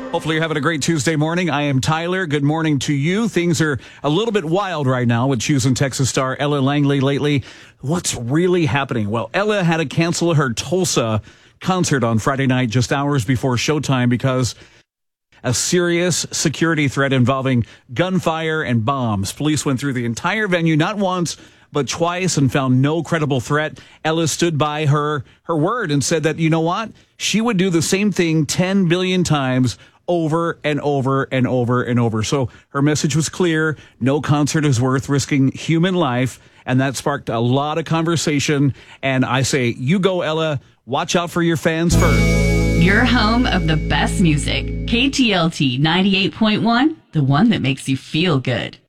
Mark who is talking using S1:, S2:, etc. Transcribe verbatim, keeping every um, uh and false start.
S1: Hopefully you're having a great Tuesday morning. I am Tyler. Good morning to you. Things are a little bit wild right now with choosing Texas star Ella Langley lately. What's really happening? Well, Ella had to cancel her Tulsa concert on Friday night just hours before showtime because a serious security threat involving gunfire and bombs. Police went through the entire venue, not once, but twice, and found no credible threat. Ella stood by her, her word and said that, you know what? She would do the same thing ten billion times over and over and over and over. So her message was clear. No concert is worth risking human life. And that sparked a lot of conversation. And I say, you go, Ella. Watch out for your fans first.
S2: Your home of the best music. K T L T ninety-eight point one, the one that makes you feel good.